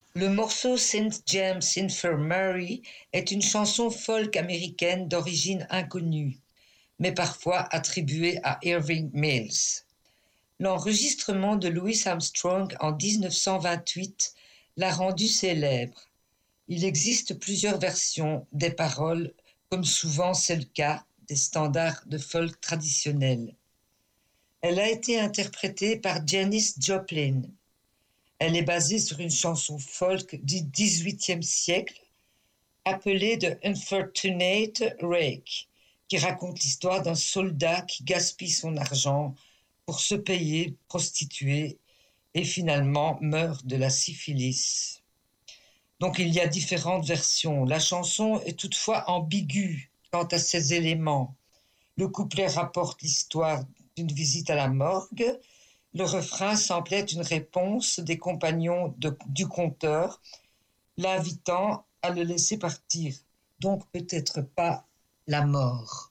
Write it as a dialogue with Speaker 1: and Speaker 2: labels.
Speaker 1: Le morceau St. James Infirmary est une chanson folk américaine d'origine inconnue, mais parfois attribuée à Irving Mills. L'enregistrement de Louis Armstrong en 1928 l'a rendu célèbre. Il existe plusieurs versions des paroles, comme souvent c'est le cas des standards de folk traditionnels. Elle a été interprétée par Janis Joplin. Elle est basée sur une chanson folk du XVIIIe siècle appelée The Unfortunate Rake, qui raconte l'histoire d'un soldat qui gaspille son argent pour se payer prostituée et finalement meurt de la syphilis. Donc il y a différentes versions. La chanson est toutefois ambiguë quant à ses éléments. Le couplet rapporte l'histoire d'une visite à la morgue. Le refrain semble être une réponse des compagnons du conteur, l'invitant à le laisser partir. Donc peut-être pas la mort.